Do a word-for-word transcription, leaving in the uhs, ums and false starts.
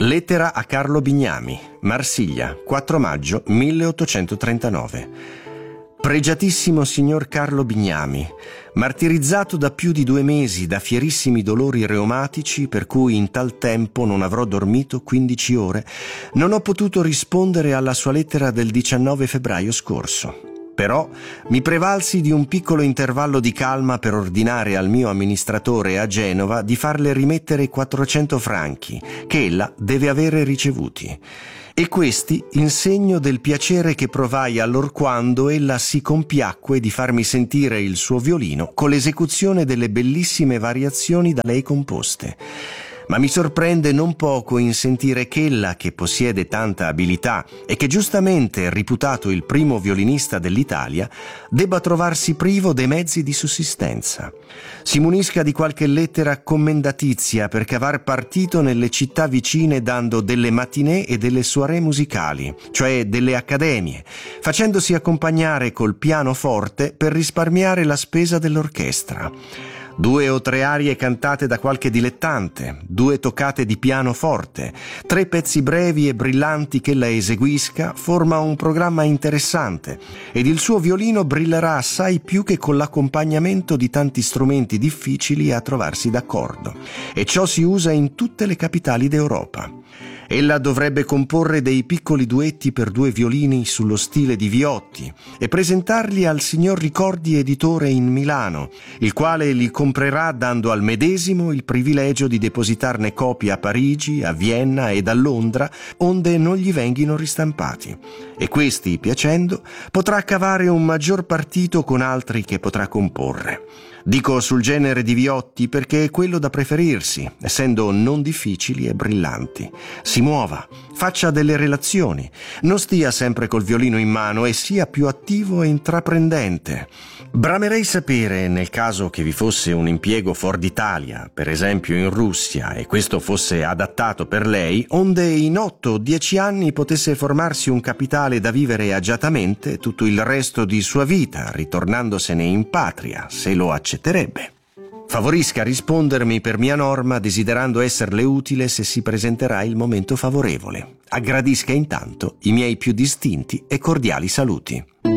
Lettera a Carlo Bignami, Marsiglia, quattro maggio milleottocentotrentanove. Pregiatissimo signor Carlo Bignami, martirizzato da più di due mesi da fierissimi dolori reumatici per cui in tal tempo non avrò dormito quindici ore, non ho potuto rispondere alla sua lettera del diciannove febbraio scorso. Però mi prevalsi di un piccolo intervallo di calma per ordinare al mio amministratore a Genova di farle rimettere i quattrocento franchi che ella deve avere ricevuti. E questi in segno del piacere che provai allorquando ella si compiacque di farmi sentire il suo violino con l'esecuzione delle bellissime variazioni da lei composte. Ma mi sorprende non poco in sentire ch'ella, che possiede tanta abilità e che giustamente è riputato il primo violinista dell'Italia, debba trovarsi privo dei mezzi di sussistenza. Si munisca di qualche lettera commendatizia per cavar partito nelle città vicine dando delle matinée e delle soirée musicali, cioè delle accademie, facendosi accompagnare col pianoforte per risparmiare la spesa dell'orchestra. Due o tre arie cantate da qualche dilettante, due toccate di pianoforte, tre pezzi brevi e brillanti che la eseguisca, forma un programma interessante ed il suo violino brillerà assai più che con l'accompagnamento di tanti strumenti difficili a trovarsi d'accordo. E ciò si usa in tutte le capitali d'Europa. Ella dovrebbe comporre dei piccoli duetti per due violini sullo stile di Viotti e presentarli al signor Ricordi editore in Milano, il quale li comprerà dando al medesimo il privilegio di depositarne copie a Parigi, a Vienna ed a Londra, onde non gli venghino ristampati. E questi, piacendo, potrà cavare un maggior partito con altri che potrà comporre. Dico sul genere di Viotti perché è quello da preferirsi, essendo non difficili e brillanti. Si muova, faccia delle relazioni, non stia sempre col violino in mano e sia più attivo e intraprendente. Bramerei sapere, nel caso che vi fosse un impiego fuor d'Italia, per esempio in Russia, e questo fosse adattato per lei, onde in otto o dieci anni potesse formarsi un capitale da vivere agiatamente tutto il resto di sua vita, ritornandosene in patria, se lo accetterebbe. Favorisca rispondermi per mia norma, desiderando esserle utile se si presenterà il momento favorevole. Aggradisca intanto i miei più distinti e cordiali saluti.